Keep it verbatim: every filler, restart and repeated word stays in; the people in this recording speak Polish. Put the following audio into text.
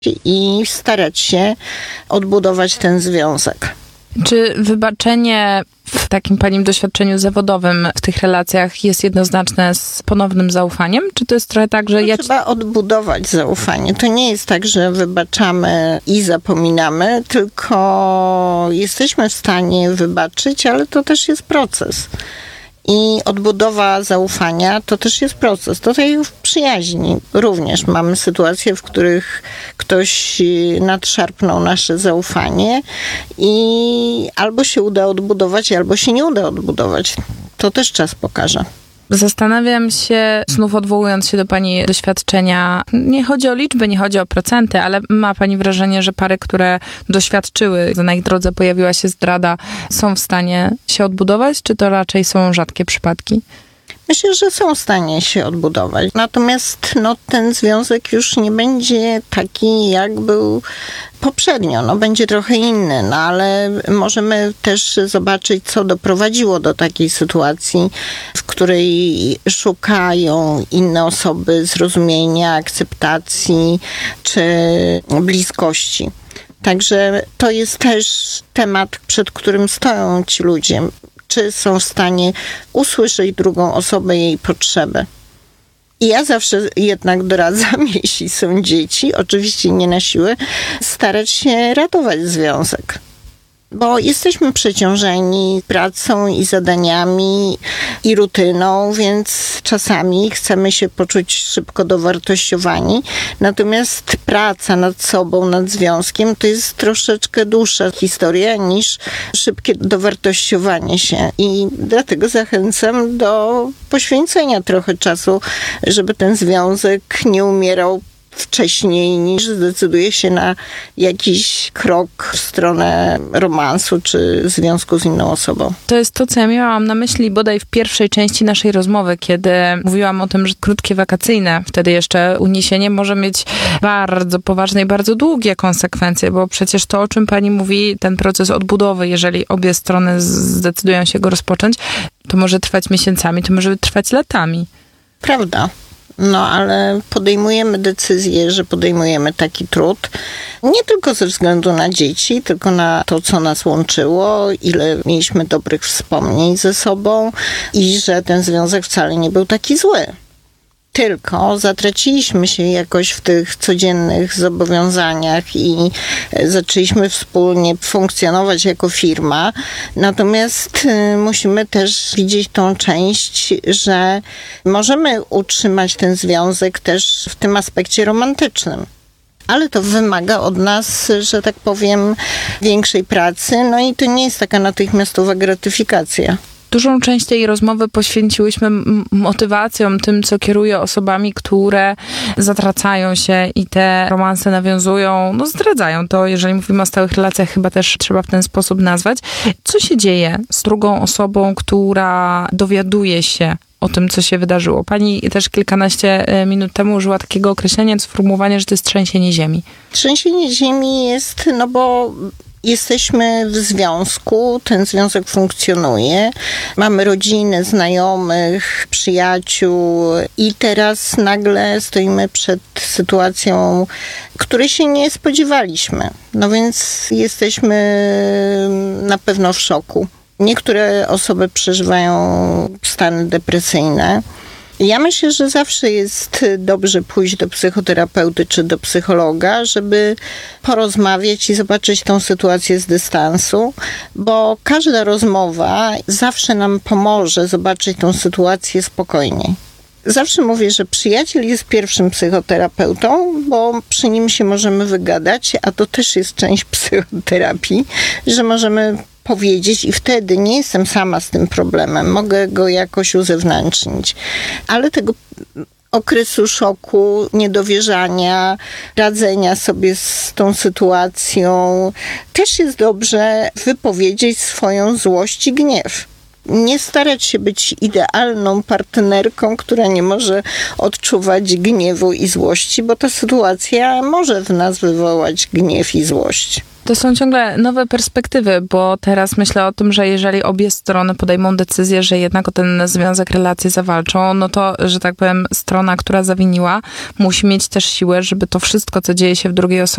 i starać się odbudować ten związek. Czy wybaczenie w takim panim doświadczeniu zawodowym w tych relacjach jest jednoznaczne z ponownym zaufaniem? Czy to jest trochę tak, że... No, ja... Trzeba odbudować zaufanie. To nie jest tak, że wybaczamy i zapominamy, tylko jesteśmy w stanie wybaczyć, ale to też jest proces. I odbudowa zaufania to też jest proces. To tak jak w przyjaźni. Również mamy sytuacje, w których ktoś nadszarpnął nasze zaufanie i albo się uda odbudować, albo się nie uda odbudować. To też czas pokaże. Zastanawiam się, znów odwołując się do pani doświadczenia, nie chodzi o liczby, nie chodzi o procenty, ale ma pani wrażenie, że pary, które doświadczyły, że na ich drodze pojawiła się zdrada, są w stanie się odbudować, czy to raczej są rzadkie przypadki? Myślę, że są w stanie się odbudować. Natomiast no, ten związek już nie będzie taki, jak był poprzednio. No, będzie trochę inny, no, ale możemy też zobaczyć, co doprowadziło do takiej sytuacji, w której szukają inne osoby zrozumienia, akceptacji czy bliskości. Także to jest też temat, przed którym stoją ci ludzie. Czy są w stanie usłyszeć drugą osobę, jej potrzeby. I ja zawsze jednak doradzam, jeśli są dzieci, oczywiście nie na siłę, starać się ratować związek. Bo jesteśmy przeciążeni pracą i zadaniami i rutyną, więc czasami chcemy się poczuć szybko dowartościowani. Natomiast praca nad sobą, nad związkiem to jest troszeczkę dłuższa historia niż szybkie dowartościowanie się. I dlatego zachęcam do poświęcenia trochę czasu, żeby ten związek nie umierał wcześniej, niż zdecyduje się na jakiś krok w stronę romansu czy związku z inną osobą. To jest to, co ja miałam na myśli bodaj w pierwszej części naszej rozmowy, kiedy mówiłam o tym, że krótkie wakacyjne, wtedy jeszcze uniesienie może mieć bardzo poważne i bardzo długie konsekwencje, bo przecież to, o czym pani mówi, ten proces odbudowy, jeżeli obie strony zdecydują się go rozpocząć, to może trwać miesiącami, to może trwać latami. Prawda. No, ale podejmujemy decyzję, że podejmujemy taki trud. Nie tylko ze względu na dzieci, tylko na to, co nas łączyło, ile mieliśmy dobrych wspomnień ze sobą i że ten związek wcale nie był taki zły. Tylko zatraciliśmy się jakoś w tych codziennych zobowiązaniach i zaczęliśmy wspólnie funkcjonować jako firma. Natomiast musimy też widzieć tą część, że możemy utrzymać ten związek też w tym aspekcie romantycznym. Ale to wymaga od nas, że tak powiem, większej pracy. No i to nie jest taka natychmiastowa gratyfikacja. Dużą część tej rozmowy poświęciłyśmy motywacjom, tym, co kieruje osobami, które zatracają się i te romanse nawiązują, no zdradzają to, jeżeli mówimy o stałych relacjach, chyba też trzeba w ten sposób nazwać. Co się dzieje z drugą osobą, która dowiaduje się o tym, co się wydarzyło? Pani też kilkanaście minut temu użyła takiego określenia, sformułowania, że to jest trzęsienie ziemi. Trzęsienie ziemi jest, no bo jesteśmy w związku, ten związek funkcjonuje, mamy rodzinę, znajomych, przyjaciół i teraz nagle stoimy przed sytuacją, której się nie spodziewaliśmy. No więc jesteśmy na pewno w szoku. Niektóre osoby przeżywają stany depresyjne. Ja myślę, że zawsze jest dobrze pójść do psychoterapeuty czy do psychologa, żeby porozmawiać i zobaczyć tą sytuację z dystansu, bo każda rozmowa zawsze nam pomoże zobaczyć tą sytuację spokojniej. Zawsze mówię, że przyjaciel jest pierwszym psychoterapeutą, bo przy nim się możemy wygadać, a to też jest część psychoterapii, że możemy powiedzieć i wtedy nie jestem sama z tym problemem, mogę go jakoś uzewnętrznić. Ale tego okresu szoku, niedowierzania, radzenia sobie z tą sytuacją też jest dobrze wypowiedzieć swoją złość i gniew. Nie starać się być idealną partnerką, która nie może odczuwać gniewu i złości, bo ta sytuacja może w nas wywołać gniew i złość. To są ciągle nowe perspektywy, bo teraz myślę o tym, że jeżeli obie strony podejmą decyzję, że jednak o ten związek, relacje zawalczą, no to, że tak powiem, strona, która zawiniła, musi mieć też siłę, żeby to wszystko, co dzieje się w drugiej osobie,